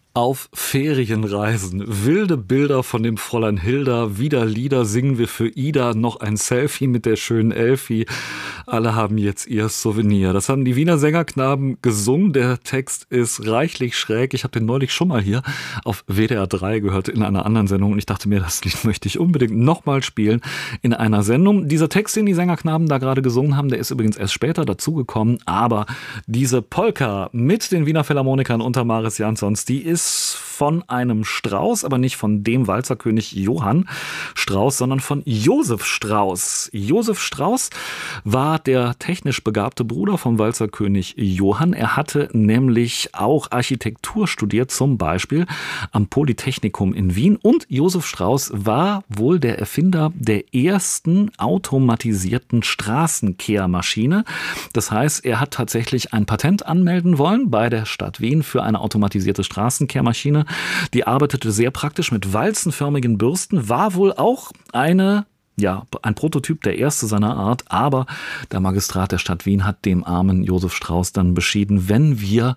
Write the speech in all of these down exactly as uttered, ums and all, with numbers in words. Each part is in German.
Auf Ferienreisen, wilde Bilder von dem Fräulein Hilda, wieder Lieder singen wir für Ida, noch ein Selfie mit der schönen Elfi. Alle haben jetzt ihr Souvenir. Das haben die Wiener Sängerknaben gesungen. Der Text ist reichlich schräg. Ich habe den neulich schon mal hier auf W D R drei gehört in einer anderen Sendung und ich dachte mir, das Lied möchte ich unbedingt nochmal spielen in einer Sendung. Dieser Text, den die Sängerknaben da gerade gesungen haben, der ist übrigens erst später dazugekommen, aber diese Polka mit den Wiener Philharmonikern unter Maris Jansons, die ist von einem Strauß, aber nicht von dem Walzerkönig Johann Strauß, sondern von Josef Strauß. Josef Strauß war der technisch begabte Bruder vom Walzerkönig Johann. Er hatte nämlich auch Architektur studiert, zum Beispiel am Polytechnikum in Wien. Und Josef Strauß war wohl der Erfinder der ersten automatisierten Straßenkehrmaschine. Das heißt, er hat tatsächlich ein Patent anmelden wollen bei der Stadt Wien für eine automatisierte Straßenkehrmaschine. Kehrmaschine. Die arbeitete sehr praktisch mit walzenförmigen Bürsten, war wohl auch eine, ja, ein Prototyp, der erste seiner Art, aber der Magistrat der Stadt Wien hat dem armen Josef Strauß dann beschieden, wenn wir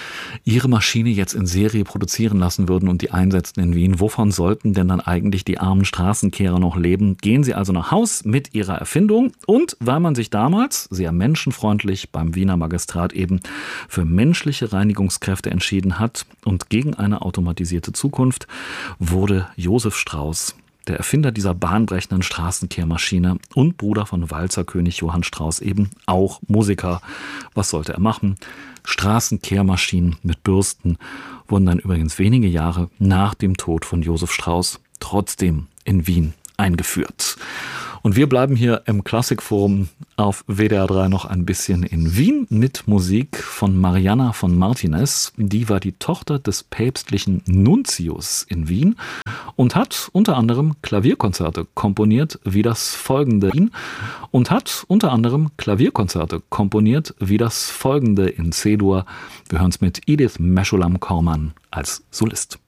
ihre Maschine jetzt in Serie produzieren lassen würden und die einsetzen in Wien, wovon sollten denn dann eigentlich die armen Straßenkehrer noch leben? Gehen sie also nach Haus mit ihrer Erfindung und weil man sich damals sehr menschenfreundlich beim Wiener Magistrat eben für menschliche Reinigungskräfte entschieden hat und gegen eine automatisierte Zukunft, wurde Josef Strauß, der Erfinder dieser bahnbrechenden Straßenkehrmaschine und Bruder von Walzerkönig Johann Strauß, eben auch Musiker. Was sollte er machen? Straßenkehrmaschinen mit Bürsten wurden dann übrigens wenige Jahre nach dem Tod von Josef Strauß trotzdem in Wien eingeführt. Und wir bleiben hier im Klassikforum auf W D R drei noch ein bisschen in Wien mit Musik von Marianna von Martinez. Die war die Tochter des päpstlichen Nuntius in Wien und hat unter anderem Klavierkonzerte komponiert wie das folgende und hat unter anderem Klavierkonzerte komponiert wie das folgende in C-Dur. Wir hören es mit Edith Meshulam Korman als Solist.